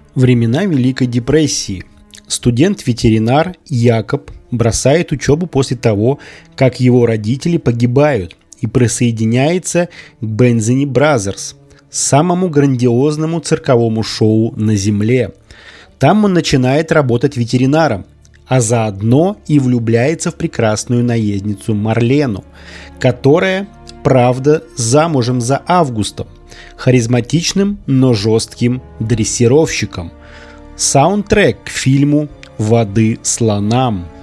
Времена Великой депрессии. Студент-ветеринар Якоб бросает учебу после того, как его родители погибают, и присоединяется к Бензини Бразерс, самому грандиозному цирковому шоу на Земле. Там он начинает работать ветеринаром, а заодно и влюбляется в прекрасную наездницу Марлену, которая, правда, замужем за Августом, харизматичным, но жестким дрессировщиком. Саундтрек к фильму «Воды слонам».